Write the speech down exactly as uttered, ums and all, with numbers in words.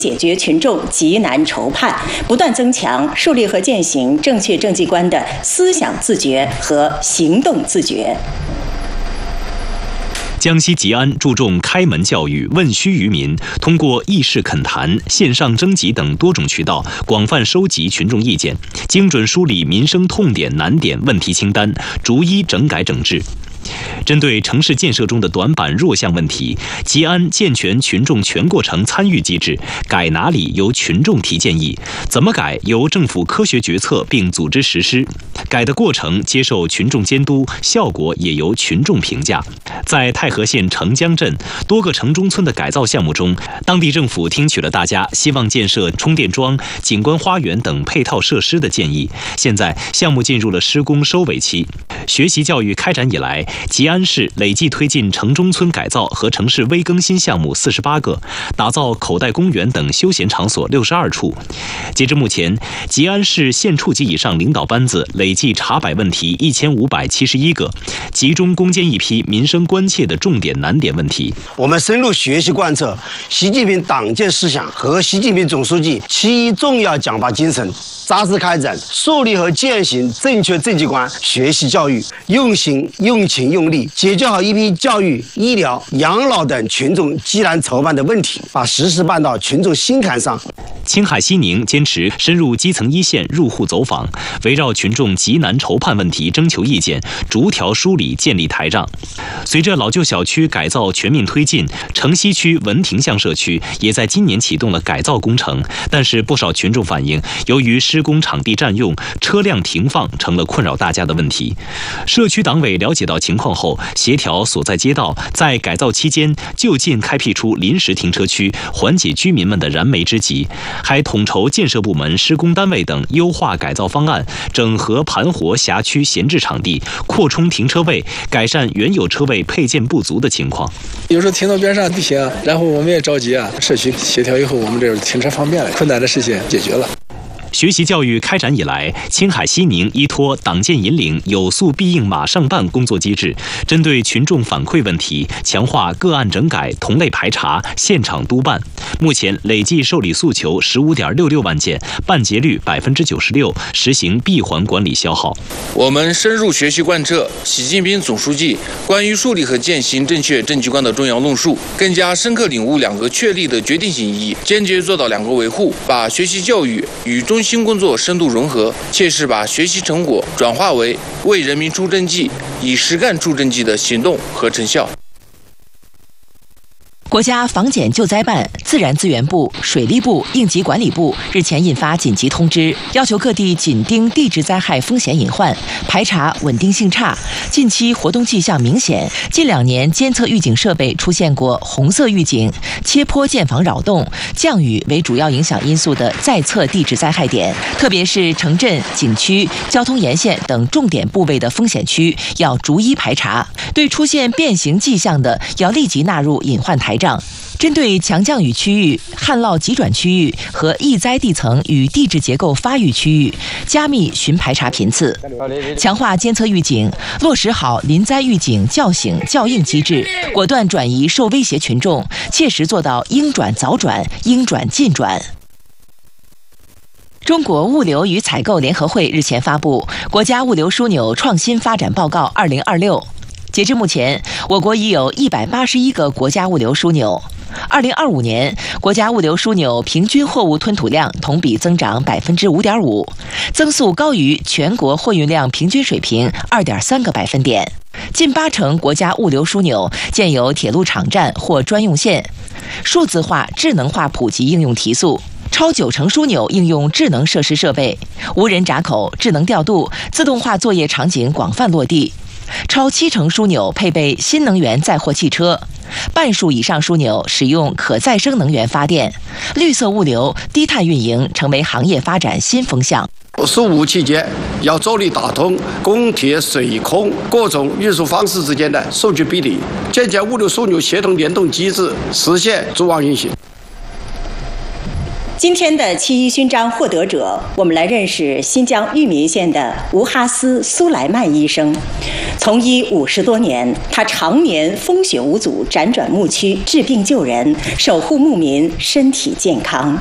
解决群众急难愁盼，不断增强树立和践行正确政绩观的思想自觉和行动自觉。 江西吉安注重开门教育、问需于民，通过议事恳谈、线上征集等多种渠道，广泛收集群众意见，精准梳理民生痛点难点问题清单，逐一整改整治。针对城市建设中的短板弱项问题，吉安健全群众全过程参与机制，改哪里由群众提建议，怎么改由政府科学决策并组织实施，改的过程接受群众监督，效果也由群众评价。在太和县城江镇多个城中村的改造项目中，当地政府听取了大家希望建设充电桩、景观花园等配套设施的建议，现在项目进入了施工收尾期。学习教育开展以来，吉安市累计推进城中村改造和城市微更新项目四十八个，打造口袋公园等休闲场所六十二处。截至目前，吉安市县处级以上领导班子累计查摆问题一千五百七十一个，集中攻坚一批民生关切的重点难点问题。 我们深入学习贯彻习近平党建思想和习近平总书记七一重要讲话精神，扎实开展树立和践行正确政绩观学习教育，用心用情用力解决好一批教育、医疗、养老等群众急难愁盼的问题，把实事办到群众心坎上。 青海西宁坚持深入基层一线入户走访，围绕群众急难愁盼问题征求意见，逐条梳理建立台账。随着老旧小区改造全面推进，城西区文亭巷社区也在今年启动了改造工程，但是不少群众反映，由于施工场地占用，车辆停放成了困扰大家的问题。社区党委了解到情况后，协调所在街道在改造期间就近开辟出临时停车区，缓解居民们的燃眉之急，还统筹建设部门、施工单位等优化改造方案，整合盘活辖区闲置场地，扩充停车位，改善原有车位配件不足的情况。 有时候停到边上不行，然后我们也着急啊。社区协调以后，我们这停车方便了，困难的事情解决了。 学习教育开展以来，青海西宁依托党建引领、有诉必应马上办工作机制，针对群众反馈问题，强化个案整改、同类排查、现场督办。目前累计受理诉求十五点六六万件，办结率百分之九十六，实行闭环管理消耗。 我们深入学习贯彻习近平总书记关于树立和践行正确政绩观的重要论述，更加深刻领悟两个确立的决定性意义，坚决做到两个维护，把学习教育与中新工作深度融合，切实把学习成果转化为为人民出政绩、以实干出政绩的行动和成效。 国家防检救灾办、自然资源部、水利部、应急管理部日前印发紧急通知，要求各地紧盯地质灾害风险隐患，排查稳定性差、近期活动迹象明显、近两年监测预警设备出现过红色预警、切坡建房扰动、降雨为主要影响因素的在测地质灾害点，特别是城镇、景区、交通沿线等重点部位的风险区，要逐一排查。对出现变形迹象的，要立即纳入隐患台账。针对强降雨区域、旱涝急转区域和易灾地层与地质结构发育区域，加密巡排查频次，强化监测预警，落实好临灾预警叫醒叫应机制，果断转移受威胁群众，切实做到应转早转、应转尽转。中国物流与采购联合会日前发布《国家物流枢纽创新发展报告二零二六》。截至目前，我国已有一百八十一个国家物流枢纽。二零二五年，国家物流枢纽平均货物吞吐量同比增长百分之五点五，增速高于全国货运量平均水平二点三个百分点。近八成国家物流枢纽建有铁路场站或专用线，数字化、智能化普及应用提速。超九成枢纽应用智能设施设备，无人闸口、智能调度、自动化作业场景广泛落地。超七成枢纽配备新能源载货汽车，半数以上枢纽使用可再生能源发电，绿色物流、低碳运营成为行业发展新风向。 十五期间要着力打通公铁水空各种运输方式之间的数据壁垒，建建物流枢纽协同联动机制，实现组网运行。 今天的七一勋章获得者，我们来认识新疆玉民县的吴哈斯苏莱曼医生。从医五十多年，他常年风雪无阻，辗转牧区治病救人，守护牧民身体健康。